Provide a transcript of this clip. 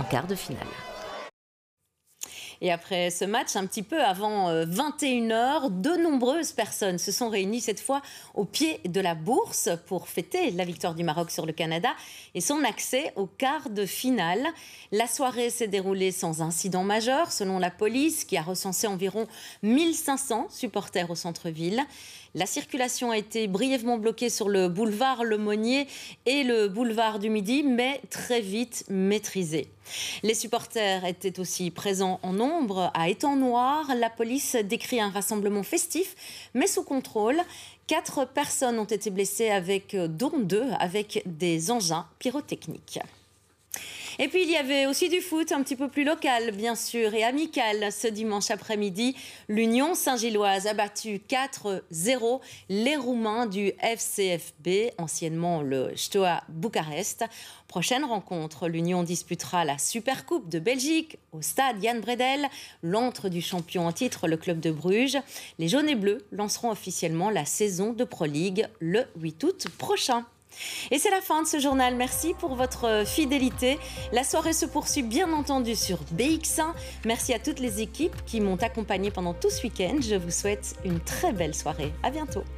quart de finale. Et après ce match, un petit peu avant 21h, de nombreuses personnes se sont réunies cette fois au pied de la bourse pour fêter la victoire du Maroc sur le Canada et son accès au quart de finale. La soirée s'est déroulée sans incident majeur, selon la police, qui a recensé environ 1500 supporters au centre-ville. La circulation a été brièvement bloquée sur le boulevard Lemonnier et le boulevard du Midi, mais très vite maîtrisée. Les supporters étaient aussi présents en nombre à Étang-Noir. La police décrit un rassemblement festif, mais sous contrôle. 4 personnes ont été blessées, dont 2 avec des engins pyrotechniques. Et puis il y avait aussi du foot, un petit peu plus local bien sûr et amical. Ce dimanche après-midi, l'Union Saint-Gilloise a battu 4-0 les Roumains du FCFB, anciennement le Steaua Bucarest. Prochaine rencontre, l'Union disputera la Supercoupe de Belgique au stade Jan Bredel, l'antre du champion en titre, le club de Bruges. Les jaunes et bleus lanceront officiellement la saison de Pro League le 8 août prochain. Et c'est la fin de ce journal. Merci pour votre fidélité. La soirée se poursuit bien entendu sur BX1. Merci à toutes les équipes qui m'ont accompagnée pendant tout ce week-end. Je vous souhaite une très belle soirée. À bientôt.